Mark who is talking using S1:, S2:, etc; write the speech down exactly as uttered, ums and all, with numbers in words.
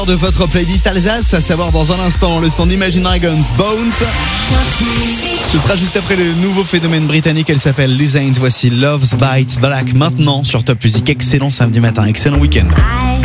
S1: De votre playlist Alsace, à savoir dans un instant le son d'Imagine Dragons, Bones. Ce sera juste après le nouveau phénomène britannique, elle s'appelle Lusaint. Voici Love's Bite Black maintenant sur Top Music. Excellent samedi matin, excellent week-end.